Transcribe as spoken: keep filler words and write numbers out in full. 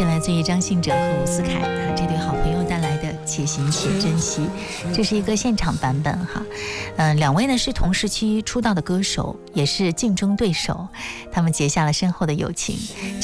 是来自于张信哲和伍思凯啊这对好朋友带来的《且行且珍惜》，这是一个现场版本哈。嗯、呃，两位呢是同时期出道的歌手，也是竞争对手，他们结下了深厚的友情。